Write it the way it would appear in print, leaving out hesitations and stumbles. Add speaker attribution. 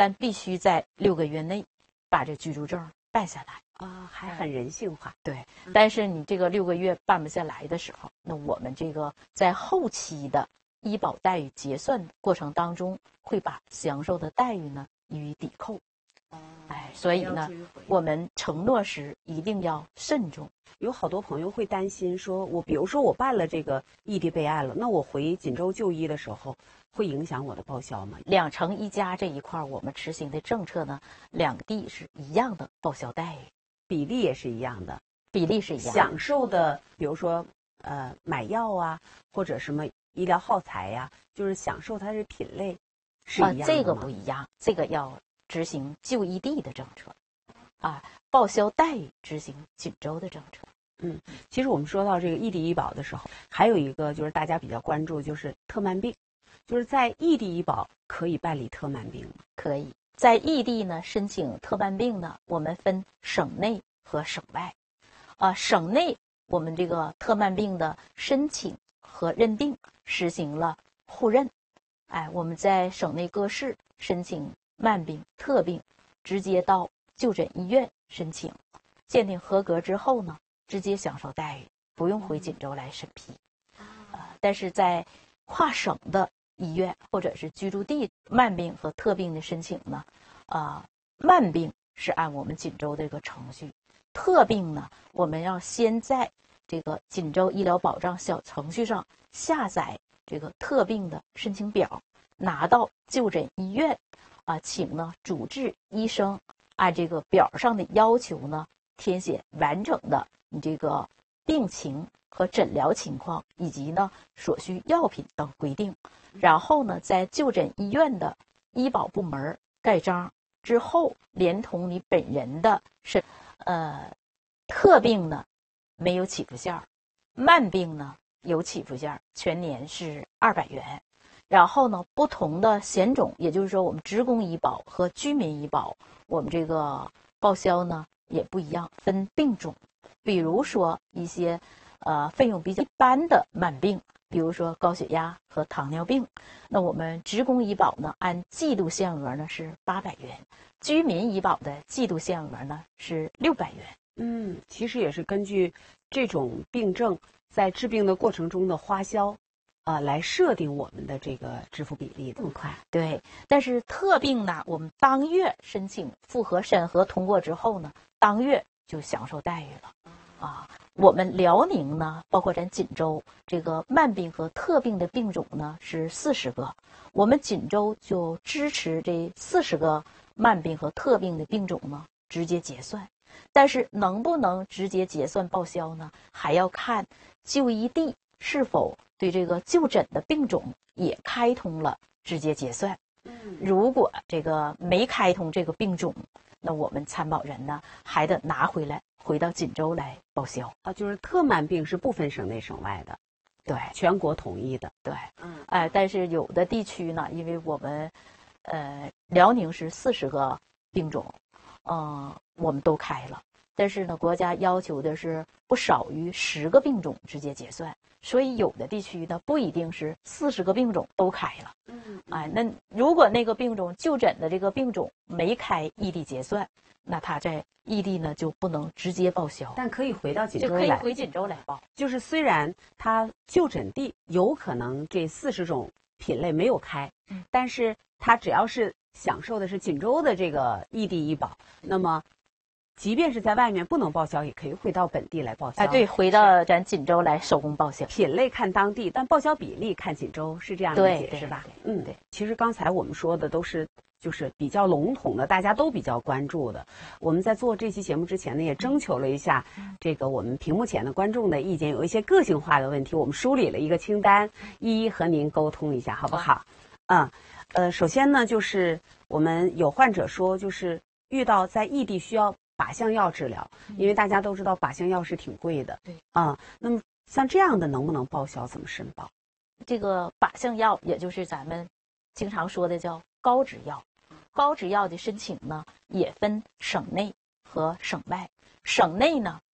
Speaker 1: 但必须在6个月内把这居住证办下来。
Speaker 2: 还很人性化。
Speaker 1: 对，但是你这个6个月办不下来的时候，那我们这个在后期的医保待遇结算过程当中，会把享受的待遇呢予以抵扣。所以呢，我们承诺时一定要慎重。
Speaker 2: 有好多朋友会担心说，比如说我办了这个异地备案了，那我回锦州就医的时候，会影响我的报销吗
Speaker 1: ？2城1家这一块，我们执行的政策呢，2地是一样的报销待遇，
Speaker 2: 比例也是一样的，
Speaker 1: 比例是一样的。
Speaker 2: 享受的，比如说买药啊，或者什么医疗耗材呀，就是享受它的品类是一样的吗？
Speaker 1: 这个不一样，这个要执行就医地的政策，报销待遇执行锦州的政策。
Speaker 2: 其实我们说到这个异地医保的时候，还有一个就是大家比较关注，就是特慢病，就是在异地医保可以办理特慢病吗？
Speaker 1: 可以，在异地呢申请特慢病呢，我们分省内和省外。省内我们这个特慢病的申请和认定实行了互认。我们在省内各市申请慢病、特病，直接到就诊医院申请，鉴定合格之后呢，直接享受待遇，不用回锦州来审批。但是在跨省的医院或者是居住地慢病和特病的申请呢，慢病是按我们锦州这个程序，特病呢，我们要先在这个锦州医疗保障小程序上下载这个特病的申请表，拿到就诊医院，请呢主治医生按这个表上的要求呢，填写完整的你这个病情和诊疗情况，以及呢所需药品等规定，然后呢在就诊医院的医保部门盖章之后，连同你本人的特病呢没有起付线，慢病呢有起付线，全年是200元。然后呢，不同的险种，也就是说我们职工医保和居民医保，我们这个报销呢也不一样，分病种。比如说一些费用比较一般的慢病，比如说高血压和糖尿病，那我们职工医保呢按季度限额呢是800元，居民医保的季度限额呢是600元。
Speaker 2: 其实也是根据这种病症在治病的过程中的花销来设定我们的这个支付比例。这么快？
Speaker 1: 对。但是特病呢，我们当月申请复核审核通过之后呢，当月就享受待遇了。我们辽宁呢，包括咱锦州这个慢病和特病的病种呢是40个，我们锦州就支持这40个慢病和特病的病种呢直接结算。但是能不能直接结算报销呢，还要看就医地是否对这个就诊的病种也开通了直接结算。如果这个没开通这个病种，那我们参保人呢还得拿回来回到锦州来报销。
Speaker 2: 就是特慢病是不分省内省外的，
Speaker 1: 对，
Speaker 2: 全国统一的。
Speaker 1: 对，但是有的地区呢，因为我们辽宁是40个病种，我们都开了，但是呢，国家要求的是不少于10个病种直接结算，所以有的地区呢不一定是40个病种都开了。那如果那个病种就诊的这个病种没开异地结算，那他在异地呢就不能直接报销，
Speaker 2: 但可以回到锦州来，
Speaker 1: 就可以回锦州来报。
Speaker 2: 就是虽然他就诊地有可能这40种品类没有开，但是他只要是享受的是锦州的这个异地医保，那么即便是在外面不能报销，也可以回到本地来报销。
Speaker 1: 对，回到咱锦州来手工报销。
Speaker 2: 品类看当地，但报销比例看锦州，是这样理解是吧？
Speaker 1: 对。
Speaker 2: 其实刚才我们说的都是就是比较笼统的，大家都比较关注的。我们在做这期节目之前呢，也征求了一下这个我们屏幕前的观众的意见，有一些个性化的问题，我们梳理了一个清单，一一和您沟通一下，好不好？首先呢，就是我们有患者说，就是遇到在异地需要靶向药治疗，因为大家都知道靶向药是挺贵的。
Speaker 1: 对。
Speaker 2: 那么像这样的能不能报销？怎么申报？
Speaker 1: 这个靶向药，也就是咱们经常说的叫高脂药。高脂药的申请呢，也分省内和省外。省内呢，